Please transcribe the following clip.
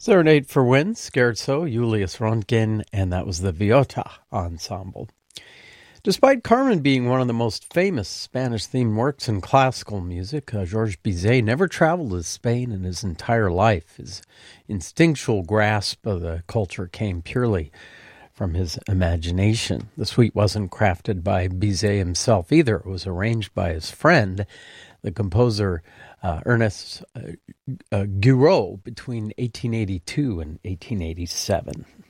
Serenade for Wind, Scherzo, Julius Röntgen, and that was the Viotta Ensemble. Despite Carmen being one of the most famous Spanish-themed works in classical music, Georges Bizet never traveled to Spain in his entire life. His instinctual grasp of the culture came purely from his imagination. The suite wasn't crafted by Bizet himself either. It was arranged by his friend, the composer Ernest Guiraud, between 1882 and 1887.